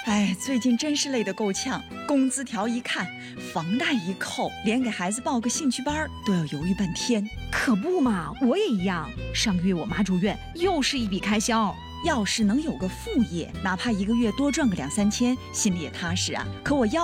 哎，最近真是累得够呛，工资条一看，房贷一扣，连给孩子报个兴趣班都要犹豫半天。 可不嘛，我也一样。上个月我妈住院，又是一笔开销。 要是能有个副业，哪怕一个月多赚个2、3千，心里也踏实啊。可我要